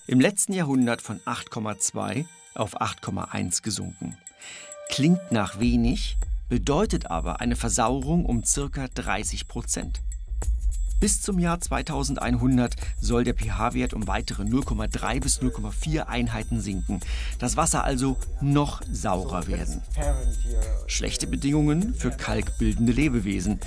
Im letzten Jahrhundert von 8,2 auf 8,1 gesunken. Klingt nach wenig, bedeutet aber eine Versauerung um ca. 30%. Bis zum Jahr 2100 soll der pH-Wert um weitere 0,3 bis 0,4 Einheiten sinken. Das Wasser also noch saurer werden. Schlechte Bedingungen für kalkbildende Lebewesen.